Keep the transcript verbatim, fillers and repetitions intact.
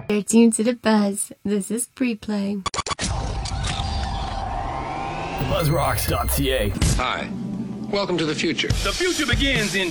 You're tuned to the Buzz. This is Pre-Play. buzz rocks dot c a. Hi. Welcome to the future. The future begins in